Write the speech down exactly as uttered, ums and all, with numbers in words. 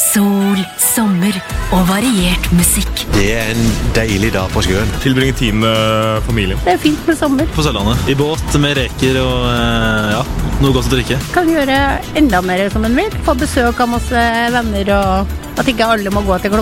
sol, sommer og variert musikk. Det er en deilig dag på sjøen. Tilbringe tid med familien. Det er fint med sommer. På Sørlandet. I båt med reker og ja, noe godt å drikke. Kan gjøre enda mer som en vil. Få besøk av masse venner og at ikke alle må gå til klokka.